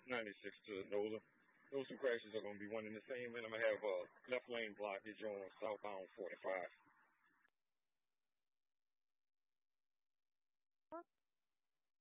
96 to NOLA. Those two crashes are going to be one and the same, and I'm going to have left lane blockage on southbound 45.